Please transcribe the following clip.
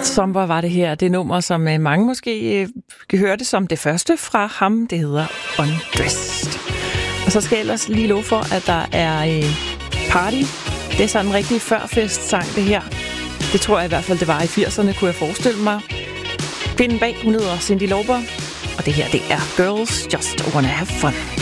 Sommer var det her. Det nummer, som mange måske hørte som det første fra ham. Det hedder Undressed. Og så skal jeg ellers lige love for, at der er party. Det er sådan en rigtig førfest-sang, det her. Det tror jeg i hvert fald, det var i 80'erne, kunne jeg forestille mig. Kvinden bag, hun hedder Cyndi Lauper. Og det her, det er Girls Just Wanna Have Fun.